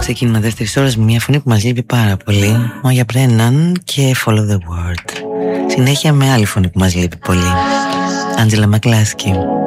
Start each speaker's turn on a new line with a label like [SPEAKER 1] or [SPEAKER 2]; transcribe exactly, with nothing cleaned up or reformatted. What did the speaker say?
[SPEAKER 1] ξεκίνημα δεύτερης ώρας με μια φωνή που μας λείπει πάρα πολύ. Μόγια Μπρέναν και Follow the World. Συνέχεια με άλλη φωνή που μας λείπει πολύ, Άντζελα Μακλάσκι.